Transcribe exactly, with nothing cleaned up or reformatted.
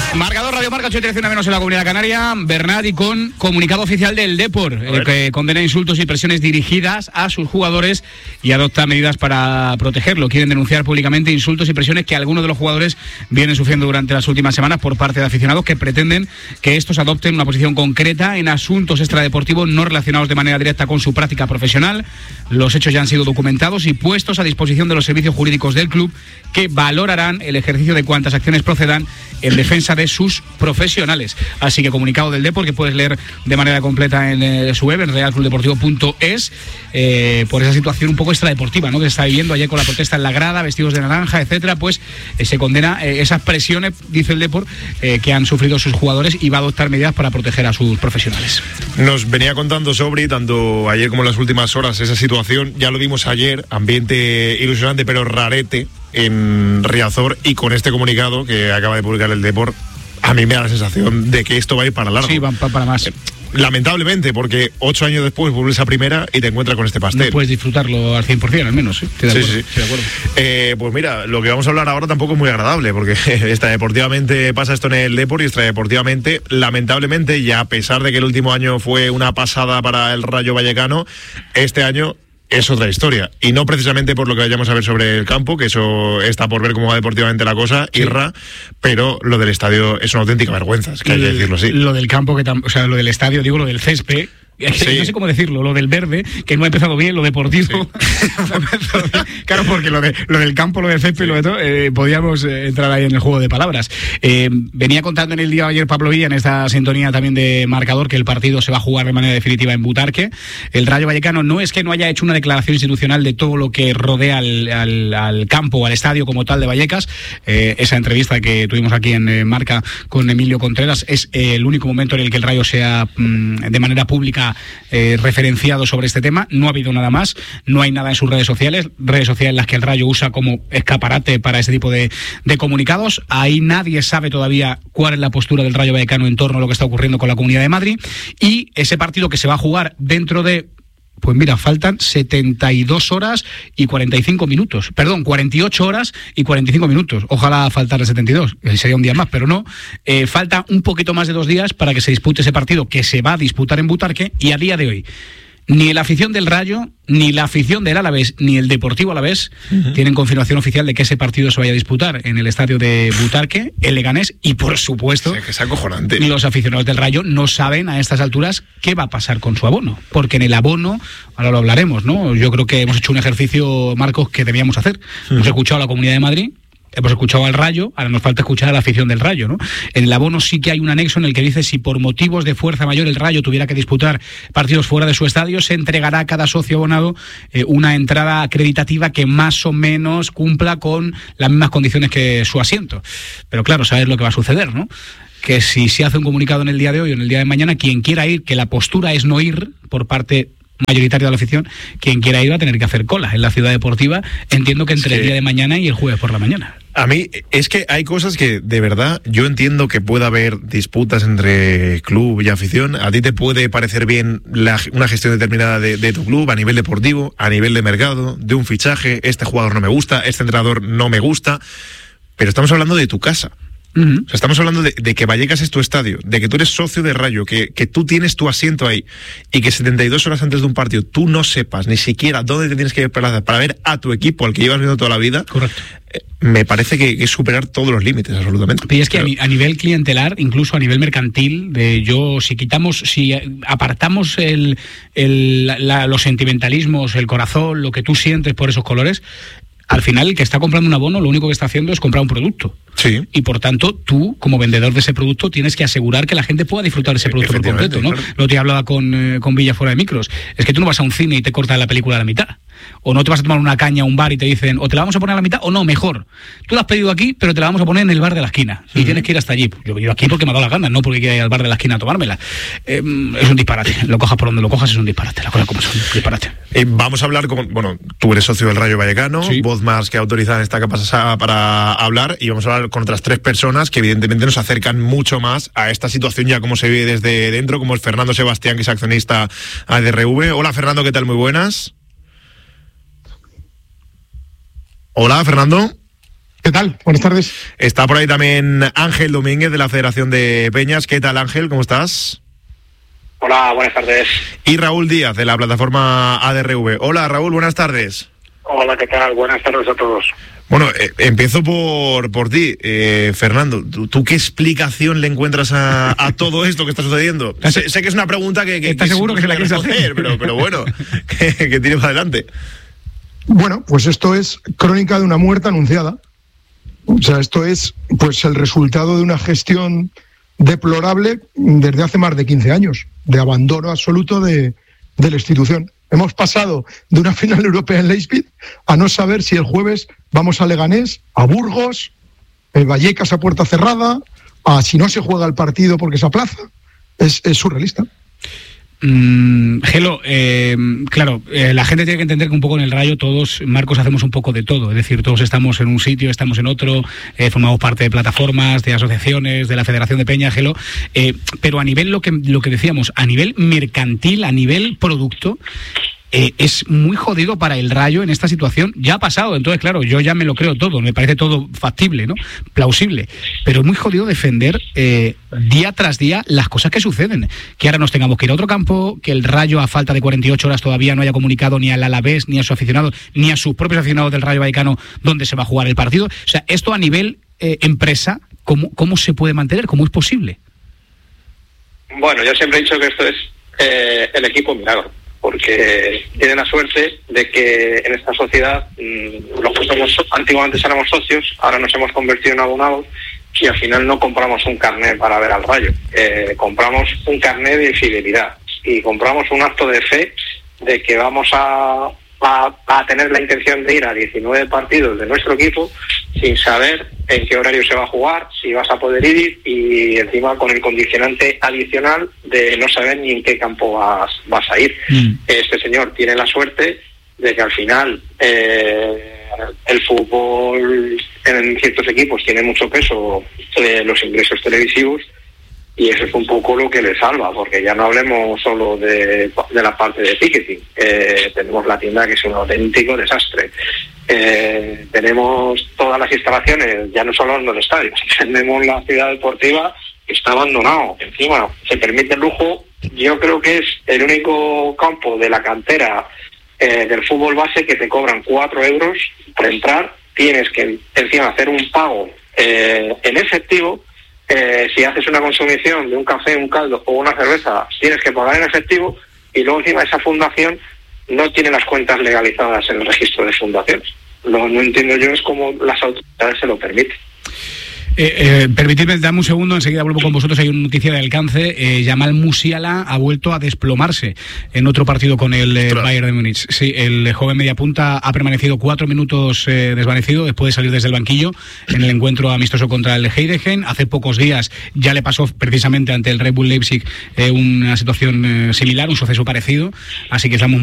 Marcador Radio Marca, ocho y trece menos en la Comunidad Canaria. Bernat, y con comunicado oficial del Depor, eh, que condena insultos y presiones dirigidas a sus jugadores y adopta medidas para protegerlo. Quieren denunciar públicamente insultos y presiones que algunos de los jugadores vienen sufriendo durante las últimas semanas por parte de aficionados que pretenden que estos adopten una posición concreta en asuntos extradeportivos no relacionados de manera directa con su práctica profesional. Los hechos ya han sido documentados y puestos a disposición de los servicios jurídicos del club, que valorarán el ejercicio de cuantas acciones procedan en defensa de sus profesionales. Así que comunicado del Depor, que puedes leer de manera completa en eh, su web, en real club deportivo punto es, eh, por esa situación un poco extradeportiva, ¿no?, que se está viviendo ayer con la protesta en la grada, vestidos de naranja, etcétera. Pues eh, se condena eh, esas presiones, dice el Depor, eh, que han sufrido sus jugadores, y va a adoptar medidas para proteger a sus profesionales. Nos venía contando Sobri, tanto ayer como en las últimas horas, esa situación. Ya lo vimos ayer, ambiente ilusionante pero rarete en Riazor, y con este comunicado que acaba de publicar el Depor, a mí me da la sensación de que esto va a ir para largo. Sí, va para más. Eh, lamentablemente, porque ocho años después vuelves a primera y te encuentras con este pastel. No puedes disfrutarlo al cien por ciento, al menos, ¿sí? Estoy de acuerdo, sí, sí. Estoy de acuerdo. Eh, pues mira, lo que vamos a hablar ahora tampoco es muy agradable, porque extradeportivamente pasa esto en el Depor, y extradeportivamente, lamentablemente, y a pesar de que el último año fue una pasada para el Rayo Vallecano, este año es otra historia, y no precisamente por lo que vayamos a ver sobre el campo, que eso está por ver cómo va deportivamente la cosa, sí. Irra, pero lo del estadio es una auténtica vergüenza, es que hay que decirlo así. Lo del campo, que tam- o sea, lo del estadio, digo, lo del césped. Sí. No sé cómo decirlo, lo del verde, que no ha empezado bien, lo deportivo. Sí. Claro, porque lo, de, lo del campo, lo del césped, sí. Lo de todo, eh, podíamos eh, entrar ahí en el juego de palabras. Eh, venía contando en el día de ayer Pablo Villa, en esta sintonía también de marcador, que el partido se va a jugar de manera definitiva en Butarque. El Rayo Vallecano no es que no haya hecho una declaración institucional de todo lo que rodea al, al, al campo, al estadio como tal de Vallecas. Eh, esa entrevista que tuvimos aquí en eh, Marca con Emilio Contreras es eh, el único momento en el que el Rayo sea mm, de manera pública Eh, referenciado sobre este tema. No ha habido nada más, no hay nada en sus redes sociales, redes sociales las que el Rayo usa como escaparate para ese tipo de, de comunicados. Ahí nadie sabe todavía cuál es la postura del Rayo Vallecano en torno a lo que está ocurriendo con la Comunidad de Madrid, y ese partido que se va a jugar dentro de, pues mira, faltan setenta y dos horas y cuarenta y cinco minutos. Perdón, cuarenta y ocho horas y cuarenta y cinco minutos. Ojalá faltara setenta y dos, sería un día más, pero no. Eh, falta un poquito más de dos días para que se dispute ese partido, que se va a disputar en Butarque, y a día de hoy ni la afición del Rayo, ni la afición del Alavés, ni el Deportivo Alavés uh-huh. tienen confirmación oficial de que ese partido se vaya a disputar en el estadio de Butarque, el Leganés, y por supuesto, sí, que es acojonante. Los aficionados del Rayo no saben a estas alturas qué va a pasar con su abono, porque en el abono, ahora lo hablaremos, ¿no? Yo creo que hemos hecho un ejercicio, Marcos, que debíamos hacer. Uh-huh. Hemos escuchado a la Comunidad de Madrid, hemos escuchado al Rayo, ahora nos falta escuchar a la afición del Rayo, ¿no? En el abono sí que hay un anexo en el que dice: si por motivos de fuerza mayor el Rayo tuviera que disputar partidos fuera de su estadio, se entregará a cada socio abonado eh, una entrada acreditativa que más o menos cumpla con las mismas condiciones que su asiento. Pero claro, sabes lo que va a suceder, ¿no? Que si se hace un comunicado en el día de hoy o en el día de mañana, quien quiera ir, que la postura es no ir por parte mayoritaria de la afición, quien quiera ir va a tener que hacer cola en la ciudad deportiva, entiendo que entre sí. el día de mañana y el jueves por la mañana. A mí es que hay cosas que de verdad yo entiendo que pueda haber disputas entre club y afición. A ti te puede parecer bien la, una gestión determinada de, de tu club a nivel deportivo, a nivel de mercado, de un fichaje: este jugador no me gusta, este entrenador no me gusta, pero estamos hablando de tu casa. Uh-huh. O sea, estamos hablando de, de que Vallecas es tu estadio, de que tú eres socio de Rayo, que, que tú tienes tu asiento ahí, y que setenta y dos horas antes de un partido tú no sepas ni siquiera dónde te tienes que desplazar para ver a tu equipo, al que llevas viendo toda la vida. Correcto. Eh, me parece que, que es superar todos los límites, absolutamente. Pero es que Pero... a, a nivel clientelar, incluso a nivel mercantil, de yo, si quitamos, si apartamos el, el, la, los sentimentalismos, el corazón, lo que tú sientes por esos colores, al final el que está comprando un abono lo único que está haciendo es comprar un producto. Sí. Y por tanto, tú, como vendedor de ese producto, tienes que asegurar que la gente pueda disfrutar de ese producto por completo, ¿no? Claro. Lo que hablaba con, eh, con Villa fuera de micros. Es que tú no vas a un cine y te cortan la película a la mitad. O no te vas a tomar una caña a un bar y te dicen: o te la vamos a poner a la mitad, o no, mejor. Tú la has pedido aquí, pero te la vamos a poner en el bar de la esquina. Y uh-huh. tienes que ir hasta allí. Yo he ido aquí porque me ha dado la gana, no porque quiera ir al bar de la esquina a tomármela. Eh, es un disparate. Lo cojas por donde lo cojas, es un disparate. La cosa como es un disparate. Eh, vamos a hablar con... Bueno, tú eres socio del Rayo Vallecano, sí. voz más que autorizada en esta capacidad para hablar, y vamos a hablar con otras tres personas que evidentemente nos acercan mucho más a esta situación ya como se vive desde dentro, como es Fernando Sebastián, que es accionista A D R V. Hola Fernando, ¿qué tal? Muy buenas. Hola Fernando. ¿Qué tal? Buenas tardes. Está por ahí también Ángel Domínguez de la Federación de Peñas. ¿Qué tal, Ángel? ¿Cómo estás? Hola, buenas tardes. Y Raúl Díaz de la plataforma A D R V. Hola, Raúl, buenas tardes. Hola, ¿qué tal? Buenas tardes a todos. Bueno, eh, empiezo por por ti, eh, Fernando. ¿tú, ¿Tú qué explicación le encuentras a, a todo esto que está sucediendo? Sé, sé que es una pregunta que... que ¿Estás que seguro que se la quieres hacer? Pero, pero bueno, que, que tire para adelante. Bueno, pues esto es crónica de una muerte anunciada. O sea, esto es pues el resultado de una gestión deplorable desde hace más de quince años, de abandono absoluto de, de la institución. Hemos pasado de una final europea en Leipzig a no saber si el jueves vamos a Leganés, a Burgos, el Vallecas a puerta cerrada, a si no se juega el partido porque se aplaza. Es, es surrealista. Mm, Gelo, eh, claro, eh, la gente tiene que entender que un poco en el Rayo todos, Marcos, hacemos un poco de todo. Es decir, todos estamos en un sitio, estamos en otro, eh, formamos parte de plataformas, de asociaciones, de la Federación de Peña, Gelo. Eh, pero a nivel, lo que, lo que decíamos, a nivel mercantil, a nivel producto, Eh, es muy jodido para el Rayo en esta situación. Ya ha pasado, entonces claro, yo ya me lo creo todo, me parece todo factible, ¿no? Plausible, pero es muy jodido defender eh, día tras día las cosas que suceden, que ahora nos tengamos que ir a otro campo, que el Rayo a falta de cuarenta y ocho horas todavía no haya comunicado ni al Alavés, ni a sus aficionados, ni a sus propios aficionados del Rayo Vallecano dónde se va a jugar el partido. O sea, esto a nivel eh, empresa, ¿cómo, ¿cómo se puede mantener? ¿Cómo es posible? Bueno, yo siempre he dicho que esto es eh, el equipo milagro, porque tienen la suerte de que en esta sociedad mmm, los que somos antiguamente éramos socios, ahora nos hemos convertido en abonados y al final no compramos un carnet para ver al Rayo, eh, compramos un carnet de fidelidad y compramos un acto de fe de que vamos a, a, a tener la intención de ir a diecinueve partidos de nuestro equipo sin saber en qué horario se va a jugar, si vas a poder ir y encima con el condicionante adicional de no saber ni en qué campo vas, vas a ir. Mm. Este señor tiene la suerte de que al final eh, el fútbol en ciertos equipos tiene mucho peso, eh, los ingresos televisivos, y eso es un poco lo que le salva, porque ya no hablemos solo de, de la parte de ticketing. Eh, tenemos la tienda que es un auténtico desastre. Eh, tenemos todas las instalaciones, ya no solo en los estadios, tenemos la ciudad deportiva que está abandonado. Encima se permite el lujo. Yo creo que es el único campo de la cantera eh, del fútbol base que te cobran cuatro euros por entrar. Tienes que encima hacer un pago eh, en efectivo. Eh, si haces una consumición de un café, un caldo o una cerveza, tienes que pagar en efectivo, y luego encima esa fundación no tiene las cuentas legalizadas en el registro de fundaciones. Lo que no entiendo yo es cómo las autoridades se lo permiten. Eh, eh, permitidme, dame un segundo, enseguida vuelvo con vosotros. Hay una noticia de alcance. eh, Jamal Musiala ha vuelto a desplomarse en otro partido con el eh, Bayern de Múnich. Sí, el joven mediapunta ha permanecido cuatro minutos eh, desvanecido después de salir desde el banquillo en el encuentro amistoso contra el Heidenheim. Hace pocos días ya le pasó precisamente ante el Red Bull Leipzig eh, una situación eh, similar, un suceso parecido, así que estamos